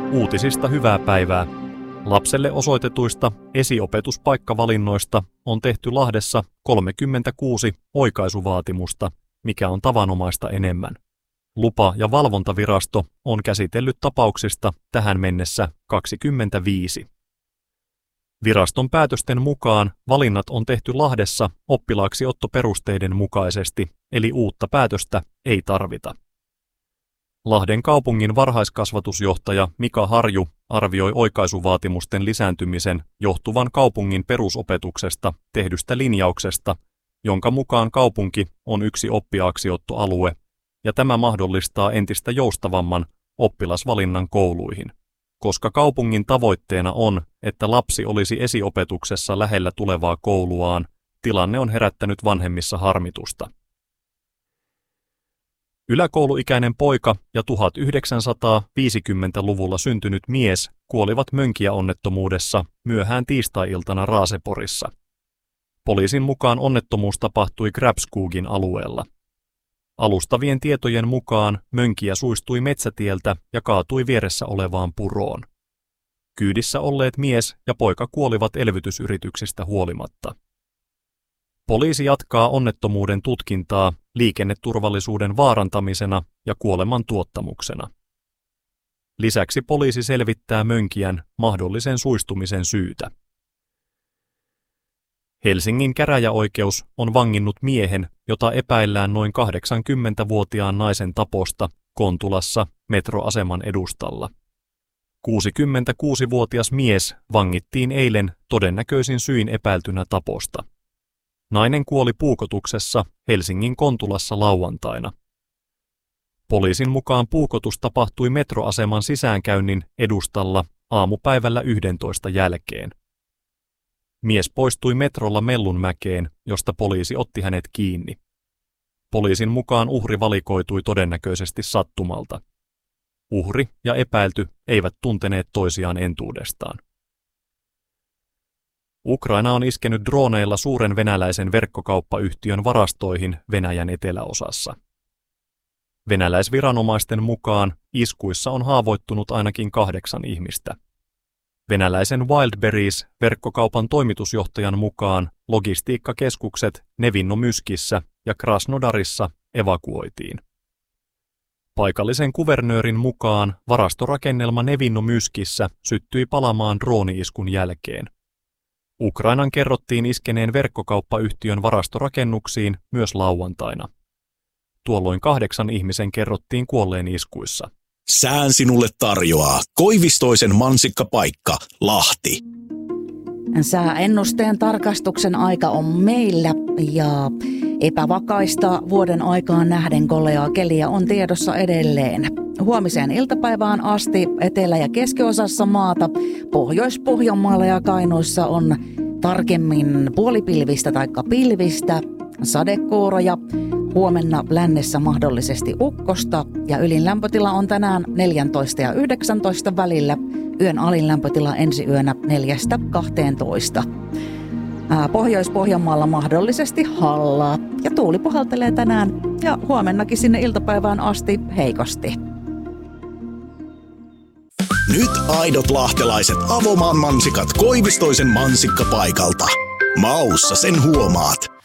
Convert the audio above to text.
Uutisista hyvää päivää. Lapselle osoitetuista esiopetuspaikkavalinnoista on tehty Lahdessa 36 oikaisuvaatimusta, mikä on tavanomaista enemmän. Lupa- ja valvontavirasto on käsitellyt tapauksista tähän mennessä 25. Viraston päätösten mukaan valinnat on tehty Lahdessa oppilaaksiottoperusteiden mukaisesti, eli uutta päätöstä ei tarvita. Lahden kaupungin varhaiskasvatusjohtaja Mika Harju arvioi oikaisuvaatimusten lisääntymisen johtuvan kaupungin perusopetuksesta tehdystä linjauksesta, jonka mukaan kaupunki on yksi oppiaaksiottoalue, ja tämä mahdollistaa entistä joustavamman oppilasvalinnan kouluihin. Koska kaupungin tavoitteena on, että lapsi olisi esiopetuksessa lähellä tulevaa kouluaan, tilanne on herättänyt vanhemmissa harmitusta. Yläkouluikäinen poika ja 1950-luvulla syntynyt mies kuolivat Mönkijä-onnettomuudessa myöhään tiistai-iltana Raaseporissa. Poliisin mukaan onnettomuus tapahtui Grabskogin alueella. Alustavien tietojen mukaan Mönkijä suistui metsätieltä ja kaatui vieressä olevaan puroon. Kyydissä olleet mies ja poika kuolivat elvytysyrityksistä huolimatta. Poliisi jatkaa onnettomuuden tutkintaa liikenneturvallisuuden vaarantamisena ja kuoleman tuottamuksena. Lisäksi poliisi selvittää Mönkijän mahdollisen suistumisen syytä. Helsingin käräjäoikeus on vanginnut miehen, jota epäillään noin 80-vuotiaan naisen taposta Kontulassa metroaseman edustalla. 66-vuotias mies vangittiin eilen todennäköisin syin epäiltynä taposta. Nainen kuoli puukotuksessa Helsingin Kontulassa lauantaina. Poliisin mukaan puukotus tapahtui metroaseman sisäänkäynnin edustalla aamupäivällä 11 jälkeen. Mies poistui metrolla Mellunmäkeen, josta poliisi otti hänet kiinni. Poliisin mukaan uhri valikoitui todennäköisesti sattumalta. Uhri ja epäilty eivät tunteneet toisiaan entuudestaan. Ukraina on iskenyt drooneilla suuren venäläisen verkkokauppayhtiön varastoihin Venäjän eteläosassa. Venäläisviranomaisten mukaan iskuissa on haavoittunut ainakin 8 ihmistä. Venäläisen Wildberries-verkkokaupan toimitusjohtajan mukaan logistiikkakeskukset Nevinnomyskissä ja Krasnodarissa evakuoitiin. Paikallisen kuvernöörin mukaan varastorakennelma Nevinnomyskissä syttyi palamaan drooni-iskun jälkeen. Ukrainan kerrottiin iskeneen verkkokauppayhtiön varastorakennuksiin myös lauantaina. Tuolloin 8 ihmisen kerrottiin kuolleen iskuissa. Sään sinulle tarjoaa Koivistoisen mansikkapaikka, Lahti. Sääennusteen tarkastuksen aika on meillä ja epävakaista vuoden aikaan nähden koleaa keliä on tiedossa edelleen. Huomiseen iltapäivään asti etelä- ja keskiosassa maata, Pohjois-Pohjanmaalla ja Kainuussa on tarkemmin puolipilvistä tai pilvistä, sadekuuroja, huomenna lännessä mahdollisesti ukkosta ja ylin lämpötila on tänään 14 ja 19 välillä, yön alin lämpötila ensi yönä 4-12. Pohjois-Pohjanmaalla mahdollisesti hallaa ja tuuli puhaltelee tänään ja huomennakin sinne iltapäivään asti heikosti. Nyt aidot lahtelaiset Avomaan mansikat Koivistoisen mansikkapaikalta. Maussa sen huomaat.